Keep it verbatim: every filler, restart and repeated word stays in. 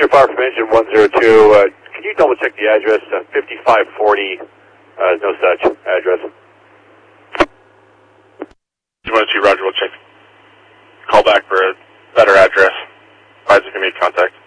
Roger, fire from engine one zero two. Uh, can you double check the address? Uh, fifty-five forty, uh, no such address. You want to see Roger, we'll check. Call back for a better address. Advise if you made contact.